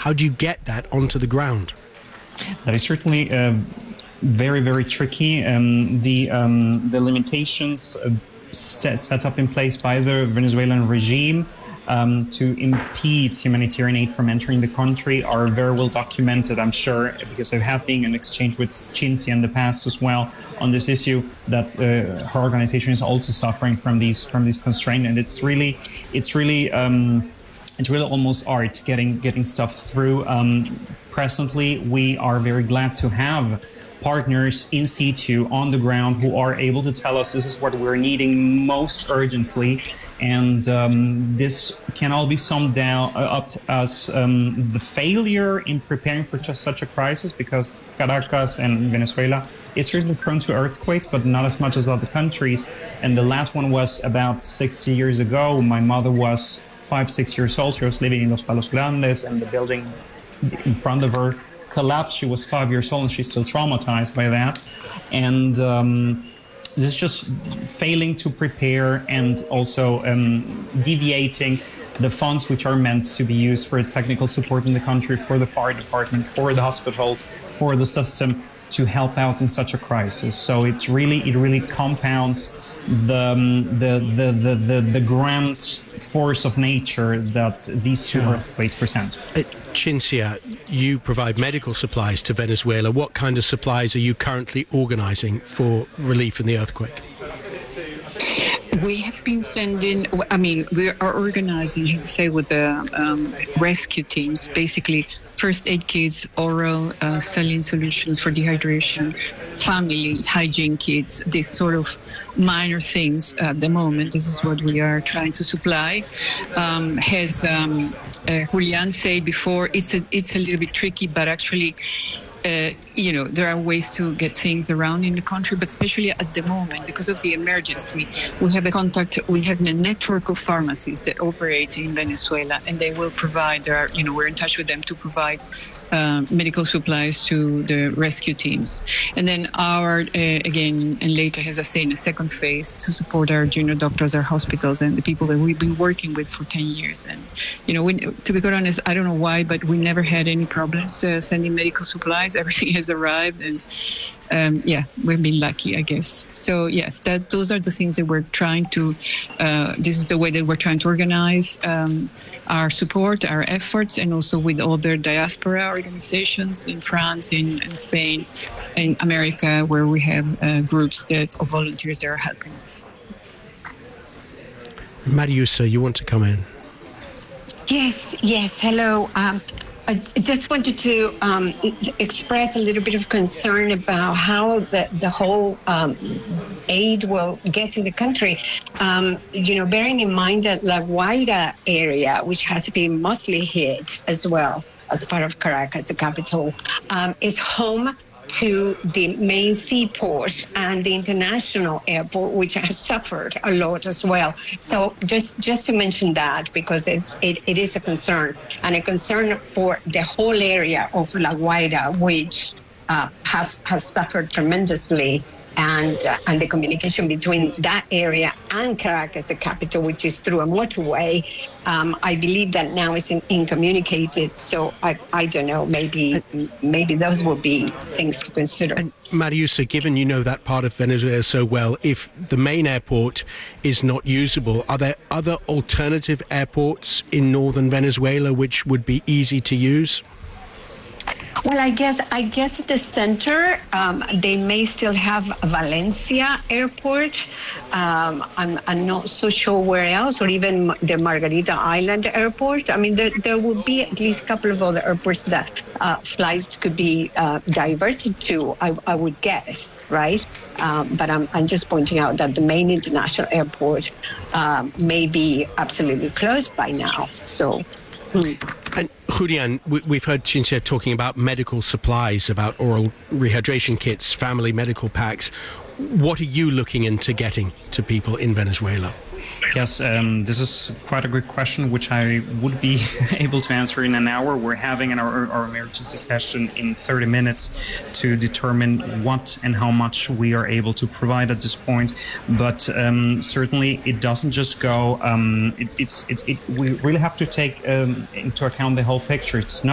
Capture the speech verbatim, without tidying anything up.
How do you get that onto the ground? That is certainly uh, very, very tricky. Um, the um, the limitations uh, set, set up in place by the Venezuelan regime um, to impede humanitarian aid from entering the country are very well documented, I'm sure, because there have been an exchange with Cinzia in the past as well on this issue, that uh, her organization is also suffering from these from these constraints, and it's really it's really um, it's really almost art getting getting stuff through. Um, presently, we are very glad to have partners in situ on the ground who are able to tell us this is what we're needing most urgently. And um, this can all be summed down uh, up as um, the failure in preparing for just such a crisis, because Caracas and Venezuela is certainly prone to earthquakes, but not as much as other countries. And the last one was about six years ago. My mother was five, six years old. She was living in Los Palos Grandes, and the building in front of her collapsed. She was five years old, and she's still traumatized by that. And um, this is just failing to prepare, and also um, deviating the funds which are meant to be used for technical support in the country, for the fire department, for the hospitals, for the system, to help out in such a crisis. So it's really, it really compounds the um, the, the the the the grand force of nature that these two yeah. earthquakes present. Uh, Cinzia, you provide medical supplies to Venezuela. What kind of supplies are you currently organising for relief in the earthquake? We have been sending, I mean, we are organizing, as I say, with the um, rescue teams, basically first aid kits, oral uh, saline solutions for dehydration, family hygiene kits, these sort of minor things at the moment. This is what we are trying to supply. Um, as um, uh, Julian said before, it's a, it's a little bit tricky, but actually, Uh, you know, there are ways to get things around in the country, but especially at the moment, because of the emergency, we have a contact, we have a network of pharmacies that operate in Venezuela, and they will provide, their, you know, we're in touch with them to provide uh, medical supplies to the rescue teams. And then our, uh, again, and later, as I say, in a second phase, to support our junior doctors, our hospitals, and the people that we've been working with for ten years. And, you know, we, to be quite honest, I don't know why, but we never had any problems uh, sending medical supplies. Everything has arrived, and um, yeah, we've been lucky, I guess. So yes, that those are the things that we're trying to. Uh, this is the way that we're trying to organize um, our support, our efforts, and also with other diaspora organizations in France, in, in Spain, in America, where we have uh, groups that of volunteers that are helping us. Mariusa, you want to come in? Yes, yes. Hello. Um, I just wanted to um, express a little bit of concern about how the, the whole um, aid will get to the country. Um, you know, bearing in mind that La Guaira area, which has been mostly hit as well as part of Caracas, the capital, um, is home to the main seaport and the international airport, which has suffered a lot as well. So just just to mention that, because it's it, it is a concern, and a concern for the whole area of La Guaira, which uh, has has suffered tremendously. And uh, and the communication between that area and Caracas, the capital, which is through a motorway, um, I believe that now is in, incommunicated. So I I don't know, maybe maybe those will be things to consider. And Mariusa, given you know that part of Venezuela so well, if the main airport is not usable, are there other alternative airports in northern Venezuela which would be easy to use? Well, I guess I guess at the center, um, they may still have Valencia Airport. Um, I'm, I'm not so sure where else, or even the Margarita Island Airport. I mean, there, there will be at least a couple of other airports that uh, flights could be uh, diverted to, I, I would guess, right? Um, but I'm, I'm just pointing out that the main international airport um, may be absolutely closed by now. So. Hmm. And Julian, we've heard Cinzia talking about medical supplies, about oral rehydration kits, family medical packs. What are you looking into getting to people in Venezuela? Yes, um, this is quite a good question, which I would be able to answer in an hour. We're having an, our, our emergency session in thirty minutes to determine what and how much we are able to provide at this point. But um, certainly, it doesn't just go. Um, it, it's, it, it, we really have to take um, into account the whole picture. It's not